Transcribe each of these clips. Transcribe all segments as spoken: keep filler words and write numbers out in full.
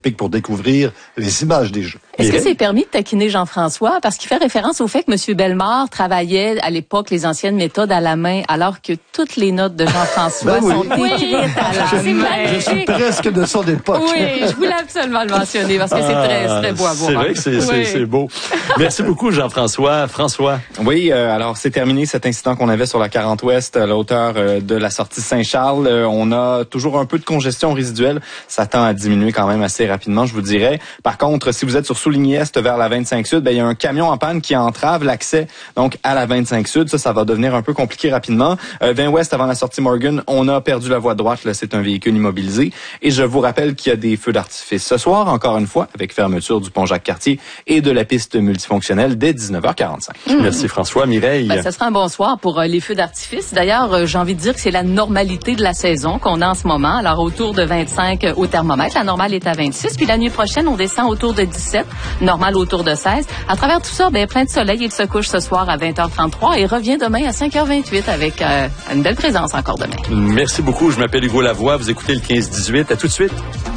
pour découvrir les images des Jeux. Est-ce que c'est permis de taquiner Jean-François? Parce qu'il fait référence au fait que M. Bellemare travaillait à l'époque les anciennes méthodes à la main, alors que toutes les notes de Jean-François ben oui. sont écrites à la je, main. Je suis presque de son époque. Oui, je voulais absolument le mentionner parce que c'est très, ah, très beau à voir. C'est vrai que c'est, oui. c'est, c'est beau. Merci beaucoup, Jean-François. François. Oui, euh, alors c'est terminé cet incident qu'on avait sur la quarante ouest à la hauteur euh, de la sortie Saint-Charles. Euh, on a toujours un peu de congestion résiduelle. Ça tend à diminuer quand même assez rapidement, je vous dirais. Par contre, si vous êtes sur Souligny-Est vers la vingt-cinq Sud, ben il y a un camion en panne qui entrave l'accès donc à la vingt-cinq Sud. Ça, ça va devenir un peu compliqué rapidement. Euh, vingt Ouest avant la sortie Morgan, on a perdu la voie droite. Là, c'est un véhicule immobilisé. Et je vous rappelle qu'il y a des feux d'artifice ce soir, encore une fois, avec fermeture du pont Jacques-Cartier et de la piste multifonctionnelle dès dix-neuf heures quarante-cinq. Mmh. Merci François. Mireille. Ben, ça sera un bon soir pour euh, les feux d'artifice. D'ailleurs, euh, j'ai envie de dire que c'est la normalité de la saison qu'on a en ce moment. Alors autour de vingt-cinq euh, au thermomètre, la normale est à vingt-six. Puis la nuit prochaine, on descend autour de dix-sept, normale autour de seize. À travers tout ça, ben plein de soleil. Il se couche ce soir à vingt heures trente-trois et revient demain à cinq heures vingt-huit avec euh, une belle présence encore demain. Merci beaucoup. Je m'appelle Hugo Lavoie. Vous écoutez le quinze dix-huit. À tout de suite.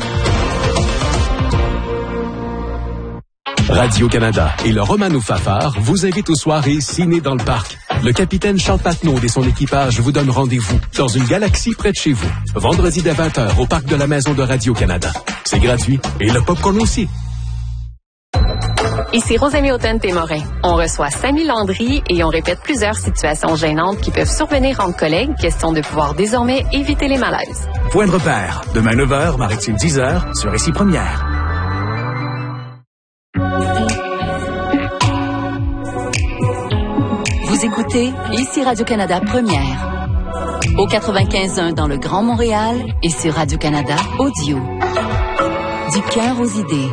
Radio-Canada et le Romano Fafard vous invitent aux soirées ciné dans le parc. Le capitaine Charles Patnaud et son équipage vous donnent rendez-vous dans une galaxie près de chez vous. Vendredi dès vingt heures au parc de la Maison de Radio-Canada. C'est gratuit et le popcorn aussi. Ici Rosemée Automne-Témorin. On reçoit Samy Landry et on répète plusieurs situations gênantes qui peuvent survenir entre collègues, question de pouvoir désormais éviter les malaises. Point de repère. Demain neuf heures, Maritime dix heures, sur Ici Première. Vous écoutez Ici Radio-Canada Première. Au quatre-vingt-quinze point un dans le Grand Montréal et sur Radio-Canada Audio. Du cœur aux idées.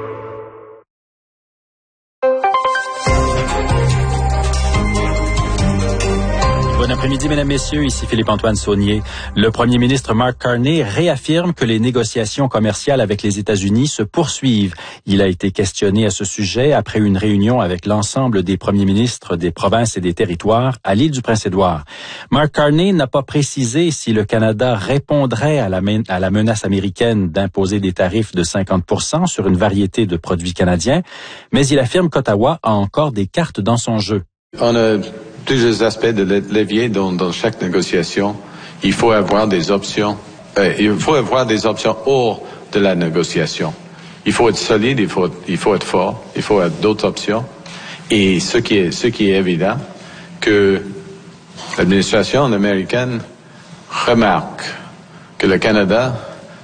Bon après-midi, mesdames, messieurs. Ici Philippe-Antoine Saunier. Le premier ministre Mark Carney réaffirme que les négociations commerciales avec les États-Unis se poursuivent. Il a été questionné à ce sujet après une réunion avec l'ensemble des premiers ministres des provinces et des territoires à l'île du Prince-Édouard. Mark Carney n'a pas précisé si le Canada répondrait à la, à la menace américaine d'imposer des tarifs de cinquante pour cent sur une variété de produits canadiens, mais il affirme qu'Ottawa a encore des cartes dans son jeu. On a plusieurs aspects de levier dans, dans chaque négociation. Il faut avoir des options. Euh, il faut avoir des options hors de la négociation. Il faut être solide, il faut, il faut être fort, il faut avoir d'autres options. Et ce qui est, ce qui est évident, que l'administration américaine remarque que le Canada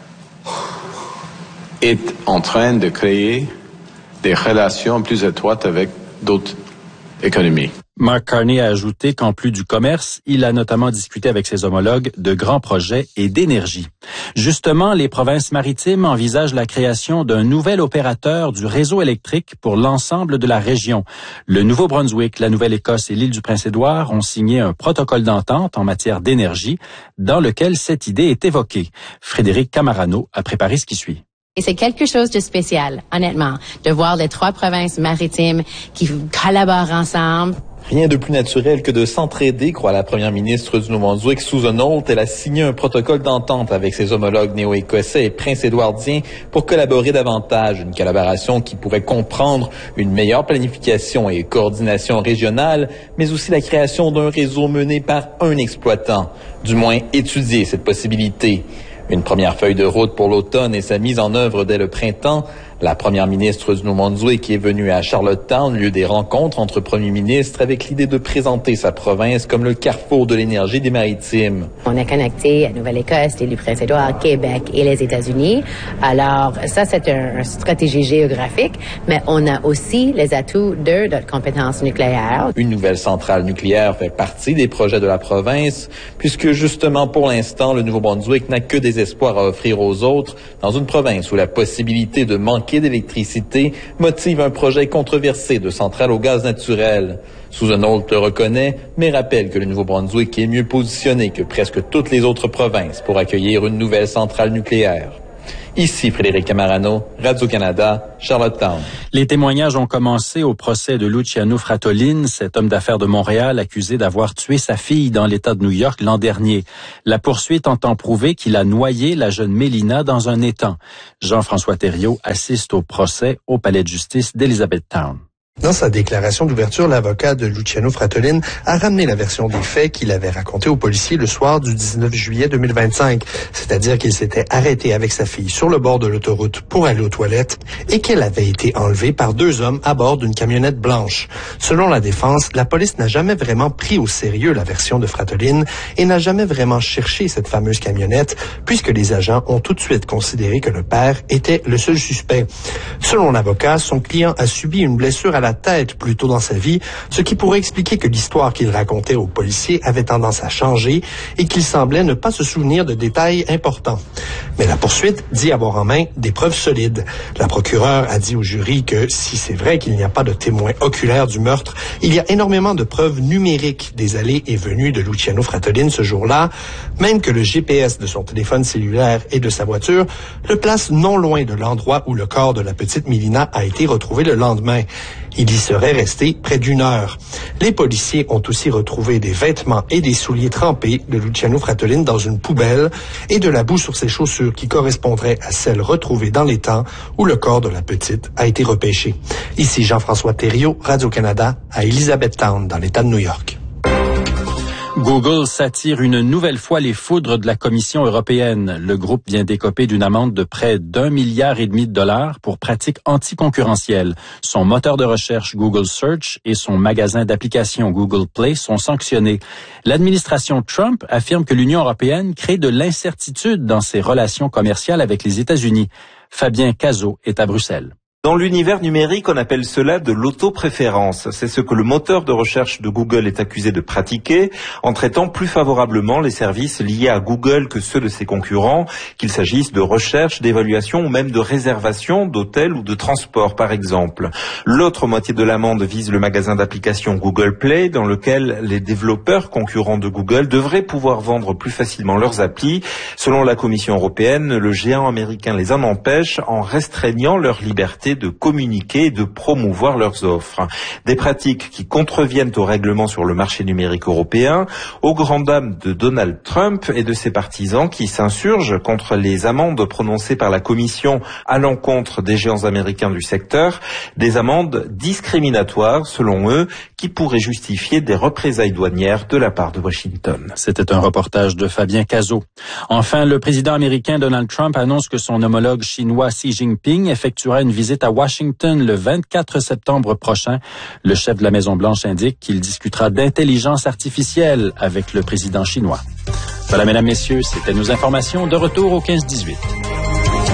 est en train de créer des relations plus étroites avec d'autres économies. Mark Carney a ajouté qu'en plus du commerce, il a notamment discuté avec ses homologues de grands projets et d'énergie. Justement, les provinces maritimes envisagent la création d'un nouvel opérateur du réseau électrique pour l'ensemble de la région. Le Nouveau-Brunswick, la Nouvelle-Écosse et l'île du Prince-Édouard ont signé un protocole d'entente en matière d'énergie dans lequel cette idée est évoquée. Frédéric Camarano a préparé ce qui suit. Et c'est quelque chose de spécial, honnêtement, de voir les trois provinces maritimes qui collaborent ensemble. Rien de plus naturel que de s'entraider, croit la première ministre du Nouveau-Brunswick, Susan Holt. Elle a signé un protocole d'entente avec ses homologues néo-écossais et prince-édouardiens pour collaborer davantage. Une collaboration qui pourrait comprendre une meilleure planification et coordination régionale, mais aussi la création d'un réseau mené par un exploitant. Du moins, étudier cette possibilité. Une première feuille de route pour l'automne et sa mise en œuvre dès le printemps. La première ministre du Nouveau-Brunswick est venue à Charlottetown, lieu des rencontres entre premiers ministres, avec l'idée de présenter sa province comme le carrefour de l'énergie des maritimes. On est connecté à Nouvelle-Écosse, l'île du Prince-Édouard, Québec et les États-Unis. Alors, ça, c'est un, une stratégie géographique, mais on a aussi les atouts de notre compétence nucléaire. Une nouvelle centrale nucléaire fait partie des projets de la province, puisque justement, pour l'instant, le Nouveau-Brunswick n'a que des espoirs à offrir aux autres dans une province où la possibilité de manquer d'électricité motive un projet controversé de centrale au gaz naturel. Susan Holt le reconnaît, mais rappelle que le Nouveau-Brunswick est mieux positionné que presque toutes les autres provinces pour accueillir une nouvelle centrale nucléaire. Ici Frédéric Camarano, Radio-Canada, Charlottetown. Les témoignages ont commencé au procès de Luciano Fratolin, cet homme d'affaires de Montréal accusé d'avoir tué sa fille dans l'État de New York l'an dernier. La poursuite entend prouver qu'il a noyé la jeune Mélina dans un étang. Jean-François Thériault assiste au procès au palais de justice d'Elizabethtown. Dans sa déclaration d'ouverture, l'avocat de Luciano Fratolin a ramené la version des faits qu'il avait raconté aux policiers le soir du dix-neuf juillet deux mille vingt-cinq, c'est-à-dire qu'il s'était arrêté avec sa fille sur le bord de l'autoroute pour aller aux toilettes et qu'elle avait été enlevée par deux hommes à bord d'une camionnette blanche. Selon la défense, la police n'a jamais vraiment pris au sérieux la version de Fratolin et n'a jamais vraiment cherché cette fameuse camionnette puisque les agents ont tout de suite considéré que le père était le seul suspect. Selon l'avocat, son client a subi une blessure à la tête plus tôt dans sa vie, ce qui pourrait expliquer que l'histoire qu'il racontait aux policiers avait tendance à changer et qu'il semblait ne pas se souvenir de détails importants. Mais la poursuite dit avoir en main des preuves solides. La procureure a dit au jury que si c'est vrai qu'il n'y a pas de témoins oculaires du meurtre, il y a énormément de preuves numériques des allées et venues de Luciano Fratolin ce jour-là, même que le G P S de son téléphone cellulaire et de sa voiture le place non loin de l'endroit où le corps de la petite Mélina a été retrouvé le lendemain. Il y serait resté près d'une heure. Les policiers ont aussi retrouvé des vêtements et des souliers trempés de Luciano Fratolin dans une poubelle et de la boue sur ses chaussures qui correspondrait à celles retrouvées dans l'étang où le corps de la petite a été repêché. Ici Jean-François Thériault, Radio-Canada, à Elizabethtown, dans l'État de New York. Google s'attire une nouvelle fois les foudres de la Commission européenne. Le groupe vient d'écoper d'une amende de près d'un milliard et demi de dollars pour pratiques anticoncurrentielles. Son moteur de recherche Google Search et son magasin d'applications Google Play sont sanctionnés. L'administration Trump affirme que l'Union européenne crée de l'incertitude dans ses relations commerciales avec les États-Unis. Fabien Cazot est à Bruxelles. Dans l'univers numérique, on appelle cela de l'autopréférence. C'est ce que le moteur de recherche de Google est accusé de pratiquer en traitant plus favorablement les services liés à Google que ceux de ses concurrents, qu'il s'agisse de recherche, d'évaluation ou même de réservation d'hôtels ou de transport, par exemple. L'autre moitié de l'amende vise le magasin d'applications Google Play, dans lequel les développeurs concurrents de Google devraient pouvoir vendre plus facilement leurs applis. Selon la Commission européenne, le géant américain les en empêche en restreignant leur liberté de communiquer et de promouvoir leurs offres. Des pratiques qui contreviennent aux règlements sur le marché numérique européen, aux grandes dames de Donald Trump et de ses partisans qui s'insurgent contre les amendes prononcées par la Commission à l'encontre des géants américains du secteur, des amendes discriminatoires, selon eux, qui pourraient justifier des représailles douanières de la part de Washington. C'était un reportage de Fabien Cazot. Enfin, le président américain Donald Trump annonce que son homologue chinois Xi Jinping effectuera une visite à Washington le vingt-quatre septembre prochain. Le chef de la Maison-Blanche indique qu'il discutera d'intelligence artificielle avec le président chinois. Voilà, mesdames, messieurs, c'était nos informations. De retour au quinze dix-huit.